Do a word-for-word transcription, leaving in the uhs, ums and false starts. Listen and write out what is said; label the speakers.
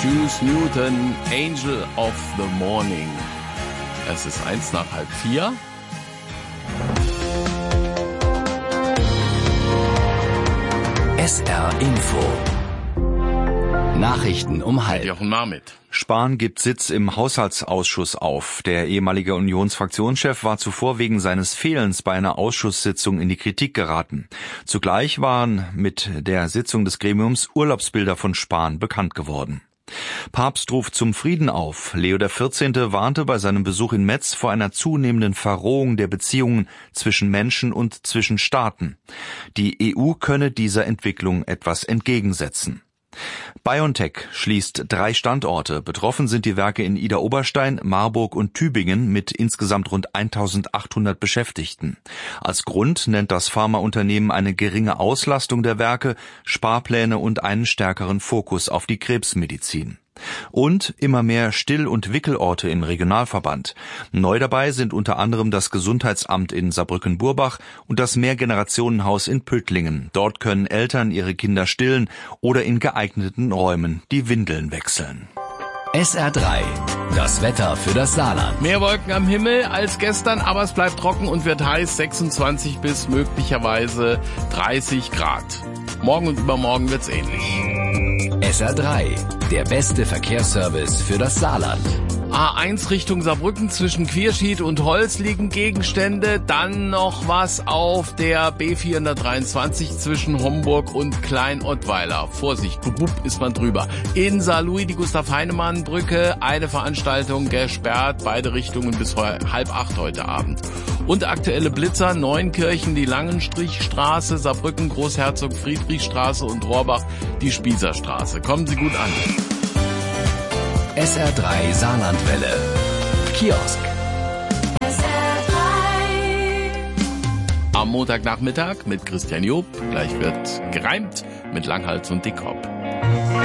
Speaker 1: Juice Newton, Angel of the Morning. Es ist eins nach halb vier.
Speaker 2: S R Info. Nachrichten um halb.
Speaker 1: Jochen Marmit.
Speaker 3: Spahn gibt Sitz im Haushaltsausschuss auf. Der ehemalige Unionsfraktionschef war zuvor wegen seines Fehlens bei einer Ausschusssitzung in die Kritik geraten. Zugleich waren mit der Sitzung des Gremiums Urlaubsbilder von Spahn bekannt geworden. Papst ruft zum Frieden auf. Leo der vierzehnte warnte bei seinem Besuch in Metz vor einer zunehmenden Verrohung der Beziehungen zwischen Menschen und zwischen Staaten. Die E U könne dieser Entwicklung etwas entgegensetzen. BioNTech schließt drei Standorte. Betroffen sind die Werke in Idar-Oberstein, Marburg und Tübingen mit insgesamt rund eintausendachthundert Beschäftigten. Als Grund nennt das Pharmaunternehmen eine geringe Auslastung der Werke, Sparpläne und einen stärkeren Fokus auf die Krebsmedizin. Und immer mehr Still- und Wickelorte im Regionalverband. Neu dabei sind unter anderem das Gesundheitsamt in Saarbrücken-Burbach und das Mehrgenerationenhaus in Pöttlingen. Dort können Eltern ihre Kinder stillen oder in geeigneten Räumen die Windeln wechseln.
Speaker 2: S R drei. Das Wetter für das Saarland.
Speaker 1: Mehr Wolken am Himmel als gestern, aber es bleibt trocken und wird heiß, sechsundzwanzig bis möglicherweise dreißig Grad. Morgen und übermorgen wird's ähnlich.
Speaker 2: S R drei. Der beste Verkehrsservice für das Saarland.
Speaker 1: A eins Richtung Saarbrücken zwischen Quierschied und Holz liegen Gegenstände. Dann noch was auf der B vierhundertdreiundzwanzig zwischen Homburg und Klein-Ottweiler. Vorsicht, bub, bub, ist man drüber. In Saarlouis die Gustav-Heinemann-Brücke, eine Veranstaltung gesperrt, beide Richtungen bis halb acht heute Abend. Und aktuelle Blitzer, Neunkirchen, die Langenstrichstraße, Saarbrücken, Großherzog-Friedrichstraße und Rohrbach, die Spießerstraße. Kommen Sie gut an.
Speaker 2: S R drei Saarlandwelle. Kiosk.
Speaker 4: S R drei.
Speaker 1: Am Montagnachmittag mit Christian Job. Gleich wird gereimt mit Langhals und Dickhop.